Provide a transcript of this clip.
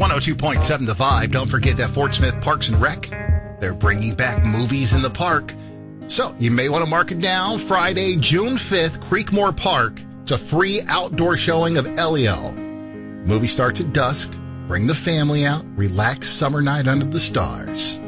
102.7 The Vibe. Don't forget that Fort Smith Parks and Rec, they're bringing back movies in the park. So you may want to mark it down. Friday, June 5th, Creekmore Park. It's a free outdoor showing of Elio. Movie starts at dusk. Bring the family out. Relax summer night under the stars.